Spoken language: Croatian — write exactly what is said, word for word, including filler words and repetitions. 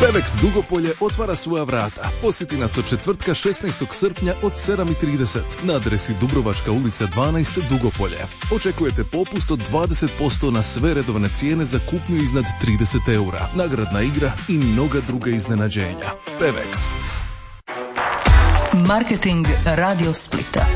Pevex Dugopolje otvara svoja vrata. Posjeti nas od četvrtka šesnaestog srpnja od sedam i trideset na adresi Dubrovačka ulica dvanaest Dugopolje. Očekujete popust od dvadeset posto na sve redovne cijene za kupnju iznad trideset eura, nagradna igra i mnoga druga iznenađenja. Pevex. Marketing Radio Splita.